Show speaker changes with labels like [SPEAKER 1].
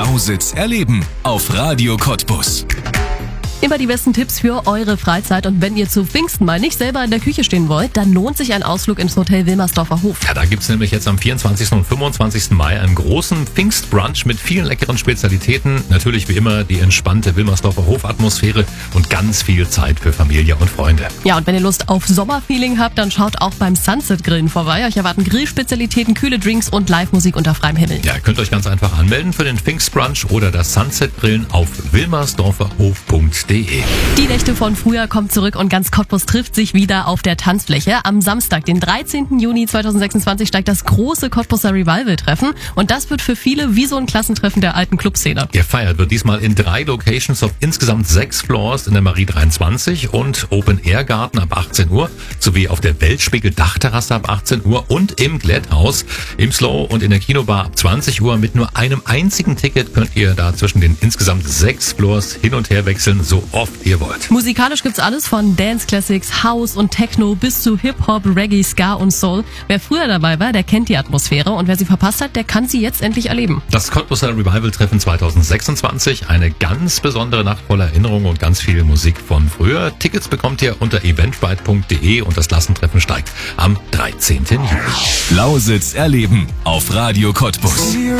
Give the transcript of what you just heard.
[SPEAKER 1] Lausitz erleben auf Radio Cottbus.
[SPEAKER 2] Immer die besten Tipps für eure Freizeit, und wenn ihr zu Pfingsten mal nicht selber in der Küche stehen wollt, dann lohnt sich ein Ausflug ins Hotel Wilmersdorfer Hof.
[SPEAKER 3] Ja, da gibt's nämlich jetzt am 24. und 25. Mai einen großen Pfingstbrunch mit vielen leckeren Spezialitäten. Natürlich wie immer die entspannte Wilmersdorfer Hofatmosphäre und ganz viel Zeit für Familie und Freunde.
[SPEAKER 2] Ja, und wenn ihr Lust auf Sommerfeeling habt, dann schaut auch beim Sunset Grillen vorbei. Euch erwarten Grillspezialitäten, kühle Drinks und Live-Musik unter freiem Himmel.
[SPEAKER 3] Ja, ihr könnt euch ganz einfach anmelden für den Pfingstbrunch oder das Sunset Grillen auf wilmersdorferhof.de.
[SPEAKER 2] Die Nächte von früher kommen zurück und ganz Cottbus trifft sich wieder auf der Tanzfläche. Am Samstag, den 13. Juni 2026, steigt das große Cottbuser Revival-Treffen. Und das wird für viele wie so ein Klassentreffen der alten Clubszene.
[SPEAKER 3] Gefeiert wird diesmal in 3 Locations auf insgesamt 6 Floors in der Marie 23 und Open-Air-Garten ab 18 Uhr sowie auf der Weltspiegel-Dachterrasse ab 18 Uhr und im Glätthaus, im Slow und in der Kinobar ab 20 Uhr. Mit nur einem einzigen Ticket könnt ihr da zwischen den insgesamt 6 Floors hin und her wechseln, so oft ihr wollt.
[SPEAKER 2] Musikalisch gibt's alles von Dance Classics, House und Techno bis zu Hip-Hop, Reggae, Ska und Soul. Wer früher dabei war, der kennt die Atmosphäre, und wer sie verpasst hat, der kann sie jetzt endlich erleben.
[SPEAKER 3] Das Cottbuser Revival-Treffen 2026, eine ganz besondere Nacht voller Erinnerungen und ganz viel Musik von früher. Tickets bekommt ihr unter eventbrite.de und das Klassentreffen steigt am 13. Juli.
[SPEAKER 1] Lausitz erleben auf Radio Cottbus.